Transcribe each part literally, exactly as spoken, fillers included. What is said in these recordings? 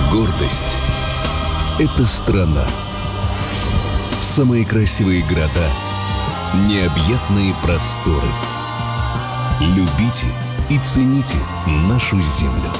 Гордость — это страна. Самые красивые города, необъятные просторы. Любите и цените нашу землю.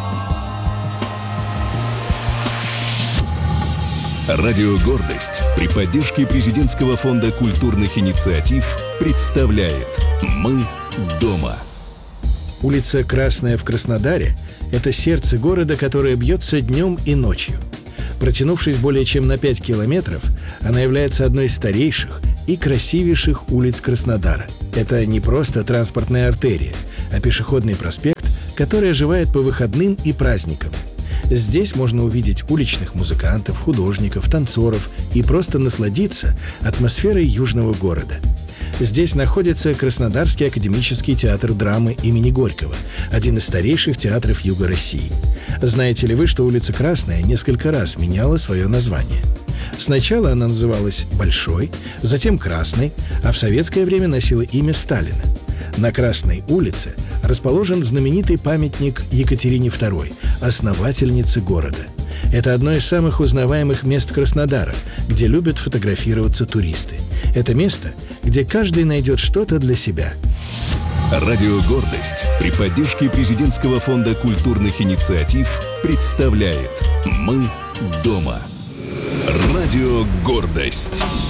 Радио «Гордость» при поддержке Президентского фонда культурных инициатив представляет «Мы дома». Улица Красная в Краснодаре – это сердце города, которое бьется днем и ночью. Протянувшись более чем на пять километров, она является одной из старейших и красивейших улиц Краснодара. Это не просто транспортная артерия, а пешеходный проспект, который оживает по выходным и праздникам. Здесь можно увидеть уличных музыкантов, художников, танцоров и просто насладиться атмосферой южного города. Здесь находится Краснодарский академический театр драмы имени Горького, один из старейших театров Юга России. Знаете ли вы, что улица Красная несколько раз меняла свое название? Сначала она называлась Большой, затем Красной, а в советское время носила имя Сталина. На Красной улице расположен знаменитый памятник Екатерине второй, основательнице города. Это одно из самых узнаваемых мест Краснодара, где любят фотографироваться туристы. Это место, где каждый найдет что-то для себя. Радио «Гордость» при поддержке Президентского фонда культурных инициатив представляет «Мы дома». Радио «Гордость».